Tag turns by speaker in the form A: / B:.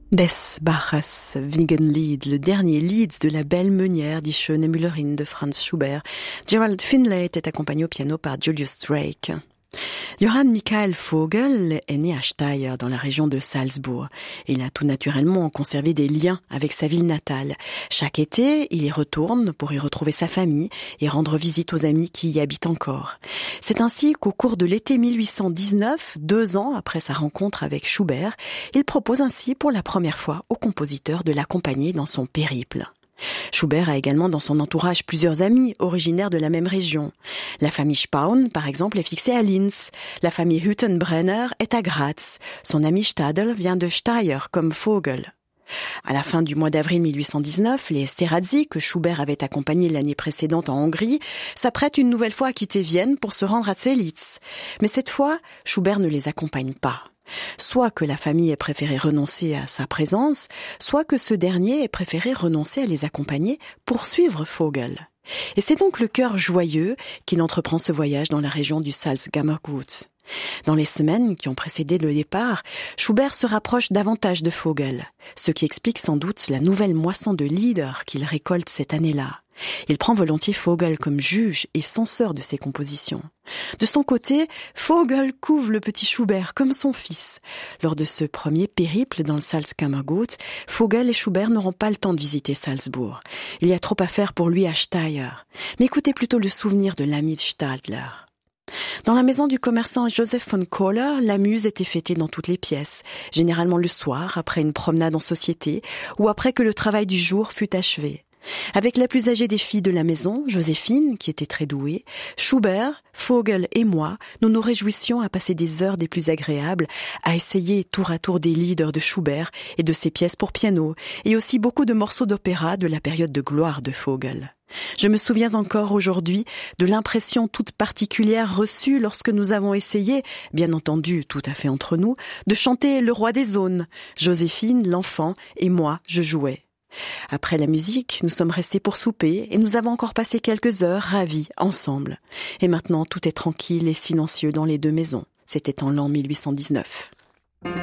A: Des Baches Wiegenlied, le dernier Lied de la belle meunière Die schöne Müllerin de Franz Schubert. Gerald Finlay était accompagné au piano par Julius Drake. Johann Michael Vogel est né à Steyr, dans la région de Salzbourg. Il a tout naturellement conservé des liens avec sa ville natale. Chaque été, il y retourne pour y retrouver sa famille et rendre visite aux amis qui y habitent encore. C'est ainsi qu'au cours de l'été 1819, 2 ans après sa rencontre avec Schubert, il propose ainsi pour la première fois au compositeur de l'accompagner dans son périple. Schubert a également dans son entourage plusieurs amis originaires de la même région. La famille Spaun, par exemple, est fixée à Linz. La famille Hüttenbrenner est à Graz. Son ami Stadl vient de Steyr, comme Vogel. À la fin du mois d'avril 1819, les Esterházy, que Schubert avait accompagnés l'année précédente en Hongrie, s'apprêtent une nouvelle fois à quitter Vienne pour se rendre à Zseliz. Mais cette fois, Schubert ne les accompagne pas. Soit que la famille ait préféré renoncer à sa présence, soit que ce dernier ait préféré renoncer à les accompagner pour suivre Vogel. Et c'est donc le cœur joyeux qu'il entreprend ce voyage dans la région du Salzkammergut. Dans les semaines qui ont précédé le départ, Schubert se rapproche davantage de Vogel, ce qui explique sans doute la nouvelle moisson de lieder qu'il récolte cette année-là. Il prend volontiers Vogel comme juge et censeur de ses compositions. De son côté, Vogel couve le petit Schubert comme son fils. Lors de ce premier périple dans le Salzkammergut, Vogel et Schubert n'auront pas le temps de visiter Salzbourg. Il y a trop à faire pour lui à Steyr. Mais écoutez plutôt le souvenir de l'ami de Stadler. Dans la maison du commerçant Joseph von Kohler, la muse était fêtée dans toutes les pièces, généralement le soir, après une promenade en société, ou après que le travail du jour fut achevé. Avec la plus âgée des filles de la maison, Joséphine, qui était très douée, Schubert, Vogel et moi, nous nous réjouissions à passer des heures des plus agréables, à essayer tour à tour des lieder de Schubert et de ses pièces pour piano, et aussi beaucoup de morceaux d'opéra de la période de gloire de Vogel. Je me souviens encore aujourd'hui de l'impression toute particulière reçue lorsque nous avons essayé, bien entendu tout à fait entre nous, de chanter Le Roi des Aunes. Joséphine, l'enfant, et moi, je jouais. Après la musique, nous sommes restés pour souper et nous avons encore passé quelques heures ravis ensemble. Et maintenant, tout est tranquille et silencieux dans les deux maisons. C'était en l'an 1819.